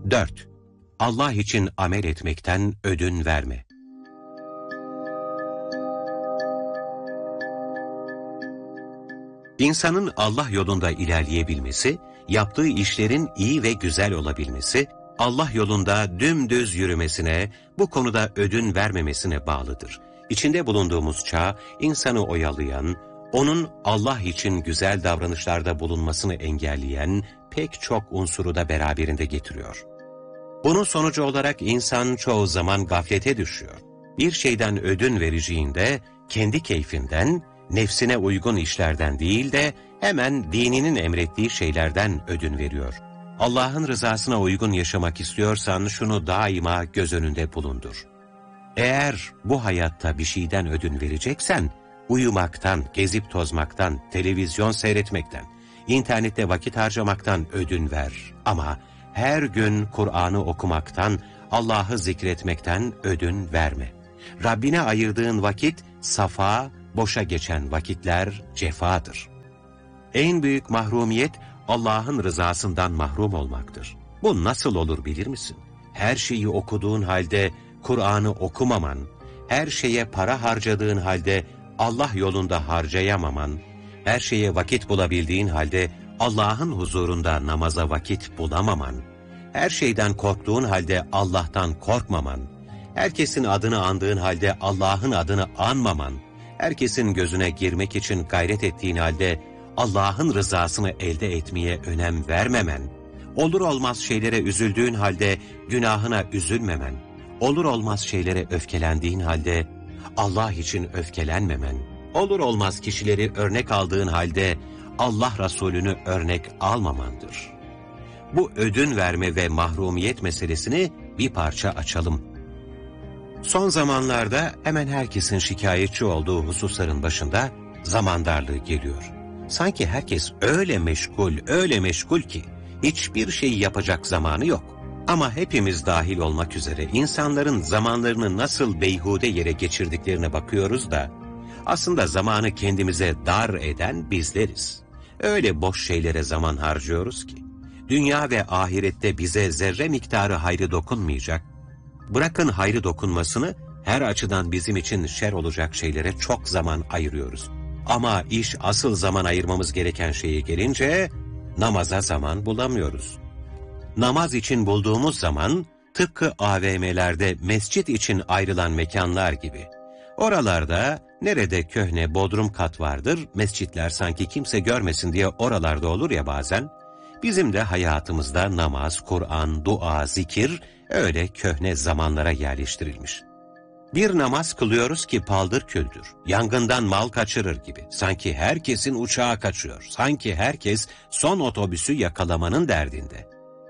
4. Allah için amel etmekten ödün verme. İnsanın Allah yolunda ilerleyebilmesi, yaptığı işlerin iyi ve güzel olabilmesi, Allah yolunda dümdüz yürümesine, bu konuda ödün vermemesine bağlıdır. İçinde bulunduğumuz çağ, insanı oyalayan, onun Allah için güzel davranışlarda bulunmasını engelleyen pek çok unsuru da beraberinde getiriyor. Bunun sonucu olarak insan çoğu zaman gaflete düşüyor. Bir şeyden ödün vereceğinde, kendi keyfinden, nefsine uygun işlerden değil de hemen dininin emrettiği şeylerden ödün veriyor. Allah'ın rızasına uygun yaşamak istiyorsan şunu daima göz önünde bulundur. Eğer bu hayatta bir şeyden ödün vereceksen, uyumaktan, gezip tozmaktan, televizyon seyretmekten, internette vakit harcamaktan ödün ver. Ama her gün Kur'an'ı okumaktan, Allah'ı zikretmekten ödün verme. Rabbine ayırdığın vakit safa, boşa geçen vakitler cefadır. En büyük mahrumiyet Allah'ın rızasından mahrum olmaktır. Bu nasıl olur bilir misin? Her şeyi okuduğun halde Kur'an'ı okumaman, her şeye para harcadığın halde Allah yolunda harcayamaman, her şeye vakit bulabildiğin halde Allah'ın huzurunda namaza vakit bulamaman, her şeyden korktuğun halde Allah'tan korkmaman, herkesin adını andığın halde Allah'ın adını anmaman, herkesin gözüne girmek için gayret ettiğin halde Allah'ın rızasını elde etmeye önem vermemen, olur olmaz şeylere üzüldüğün halde günahına üzülmemen, olur olmaz şeylere öfkelendiğin halde Allah için öfkelenmemen, olur olmaz kişileri örnek aldığın halde Allah Resulü'nü örnek almamandır. Bu ödün verme ve mahrumiyet meselesini bir parça açalım. Son zamanlarda hemen herkesin şikayetçi olduğu hususların başında zaman darlığı geliyor. Sanki herkes öyle meşgul ki hiçbir şey yapacak zamanı yok. Ama hepimiz dahil olmak üzere insanların zamanlarını nasıl beyhude yere geçirdiklerine bakıyoruz da aslında zamanı kendimize dar eden bizleriz. Öyle boş şeylere zaman harcıyoruz ki dünya ve ahirette bize zerre miktarı hayrı dokunmayacak. Bırakın hayrı dokunmasını, her açıdan bizim için şer olacak şeylere çok zaman ayırıyoruz. Ama iş asıl zaman ayırmamız gereken şeye gelince namaza zaman bulamıyoruz. Namaz için bulduğumuz zaman tıpkı AVM'lerde mescit için ayrılan mekanlar gibi. Oralarda nerede köhne bodrum kat vardır, mescitler sanki kimse görmesin diye oralarda olur ya bazen. Bizim de hayatımızda namaz, Kur'an, dua, zikir öyle köhne zamanlara yerleştirilmiş. Bir namaz kılıyoruz ki paldır küldür, yangından mal kaçırır gibi. Sanki herkesin uçağı kaçıyor, sanki herkes son otobüsü yakalamanın derdinde.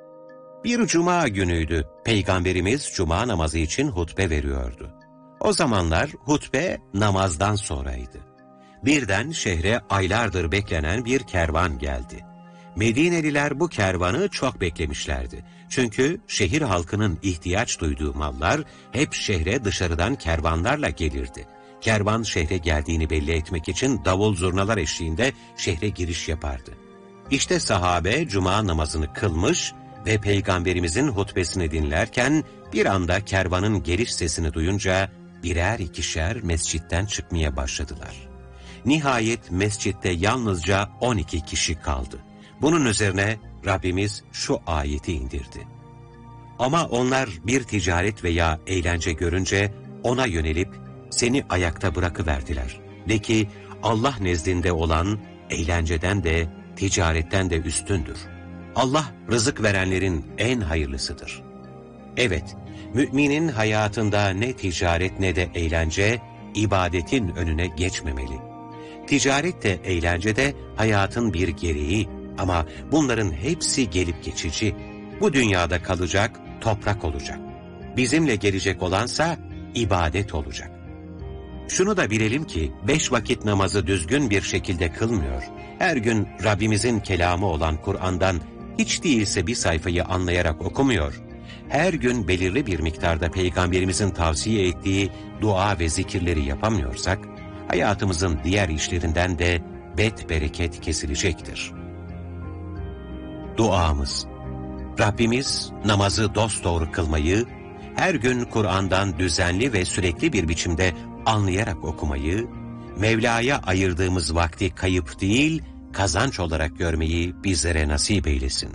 Bir cuma günüydü, Peygamberimiz cuma namazı için hutbe veriyordu. O zamanlar hutbe namazdan sonraydı. Birden şehre aylardır beklenen bir kervan geldi. Medineliler bu kervanı çok beklemişlerdi. Çünkü şehir halkının ihtiyaç duyduğu mallar hep şehre dışarıdan kervanlarla gelirdi. Kervan şehre geldiğini belli etmek için davul zurnalar eşliğinde şehre giriş yapardı. İşte sahabe cuma namazını kılmış ve Peygamberimizin hutbesini dinlerken bir anda kervanın geliş sesini duyunca birer ikişer mescitten çıkmaya başladılar. Nihayet mescitte yalnızca 12 kişi kaldı. Bunun üzerine Rabbimiz şu ayeti indirdi. Ama onlar bir ticaret veya eğlence görünce ona yönelip seni ayakta bırakıverdiler. De ki Allah nezdinde olan eğlenceden de ticaretten de üstündür. Allah rızık verenlerin en hayırlısıdır. Evet, müminin hayatında ne ticaret ne de eğlence ibadetin önüne geçmemeli. Ticaret de eğlence de hayatın bir gereği ama bunların hepsi gelip geçici. Bu dünyada kalacak, toprak olacak. Bizimle gelecek olansa ibadet olacak. Şunu da bilelim ki 5 vakit namazı düzgün bir şekilde kılmıyor. Her gün Rabbimizin kelamı olan Kur'an'dan hiç değilse bir sayfayı anlayarak okumuyor. Her gün belirli bir miktarda Peygamberimizin tavsiye ettiği dua ve zikirleri yapamıyorsak, hayatımızın diğer işlerinden de bereket kesilecektir. Duamız. Rabbimiz namazı dosdoğru kılmayı, her gün Kur'an'dan düzenli ve sürekli bir biçimde anlayarak okumayı, Mevla'ya ayırdığımız vakti kayıp değil, kazanç olarak görmeyi bizlere nasip eylesin.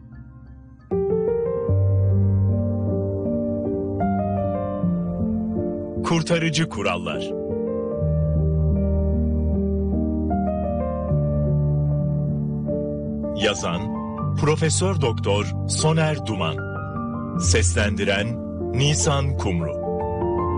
Kurtarıcı kurallar. Yazan Profesör Doktor Soner Duman. Seslendiren Nisan Kumru.